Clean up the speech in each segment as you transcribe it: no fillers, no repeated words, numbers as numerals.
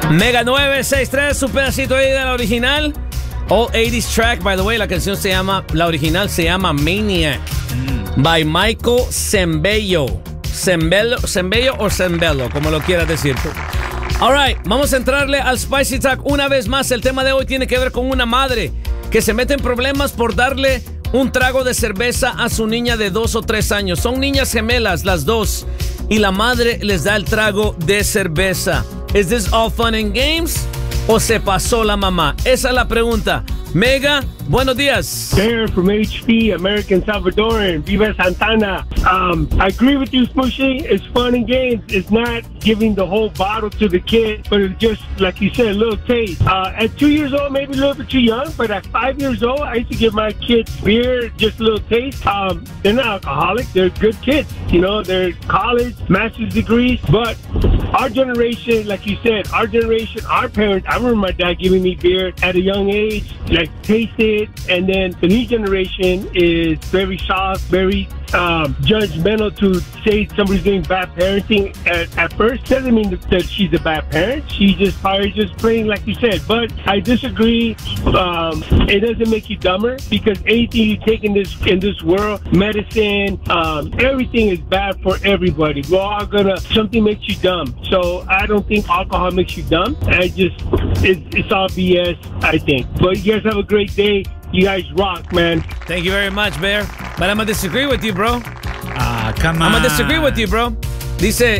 Mega 963, su pedacito ahí de la original. All 80s track, by the way, la original se llama Maniac. By Michael Sembello. Sembello o Sembello, como lo quieras decir. Alright, vamos a entrarle al Spicy Talk una vez más. El tema de hoy tiene que ver con una madre que se mete en problemas por darle un trago de cerveza a su niña de 2 o 3 años. Son niñas gemelas, las dos, y la madre les da el trago de cerveza. ¿Is this all fun and games? ¿O se pasó la mamá? Esa es la pregunta. Mega, buenos días. There from HP, American Salvadoran, Viva Santana. I agree with you, Smushy. It's fun and games. It's not giving the whole bottle to the kid, but it's just, like you said, a little taste. At 2 years old, maybe a little bit too young, but at 5 years old, I used to give my kids beer, just a little taste. They're not alcoholic. They're good kids. You know, they're college, master's degrees, but our generation, like you said, our parents, I remember my dad giving me beer at a young age, like taste it, and then the new generation is very soft, very judgmental to say somebody's doing bad parenting at first. Doesn't mean that she's a bad parent. She's just probably just playing, like you said. But I disagree. It doesn't make you dumber, because anything you take in this world, medicine, everything is bad for everybody. We're all something makes you dumb. So I don't think alcohol makes you dumb. It's all BS, I think. But you guys have a great day. You guys rock, man. Thank you very much, Bear. But I'm gonna disagree with you, bro. Come on. I'm gonna disagree with you, bro. Dice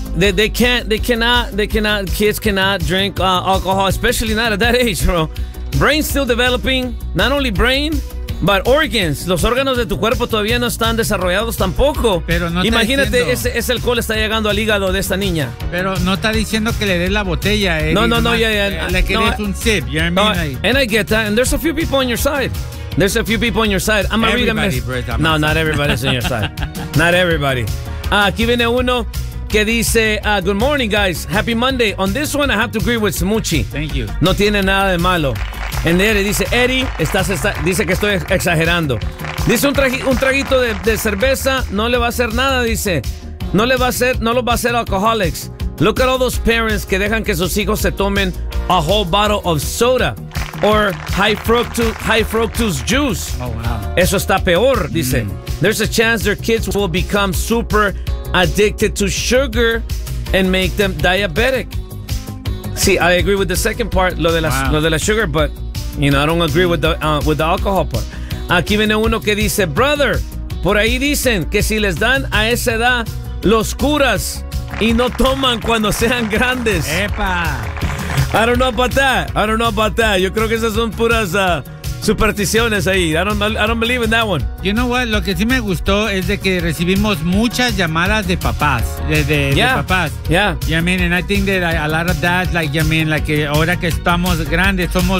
kids cannot drink alcohol, especially not at that age, bro. Brain's still developing. Not only brain, but organs. Los órganos de tu cuerpo todavía no están desarrollados tampoco. Pero no imagínate, ese alcohol está llegando al hígado de esta niña. Pero no está diciendo que le des la botella. No, yeah. Le querés un sip. You know what I mean? And I get that. And there's a few people on your side. I'm gonna read them. No, not everybody's on your side. Not everybody. Aquí viene uno que dice, good morning, guys. Happy Monday. On this one, I have to agree with Smuchi. Thank you. No tiene nada de malo. En Eddie dice, Eddie, dice que estoy exagerando. Dice un traguito de cerveza no le va a hacer nada, dice. No los va a hacer alcoholics. Look at all those parents que dejan que sus hijos se tomen a whole bottle of soda or high fructose juice. Oh, wow. Eso está peor, dice. There's a chance their kids will become super addicted to sugar and make them diabetic. See, I agree with the second part, lo de la sugar, but I don't agree with the alcohol part. Aquí viene uno que dice, brother, por ahí dicen que si les dan a esa edad los curas y no toman cuando sean grandes. ¡Epa! I don't know about that. Yo creo que esas son puras supersticiones ahí. I don't believe in that one. You know what? Lo que sí me gustó es de que recibimos muchas llamadas de papás. De papás. Yeah. I mean, and I think that a lot of that, like, like ahora que estamos grandes, somos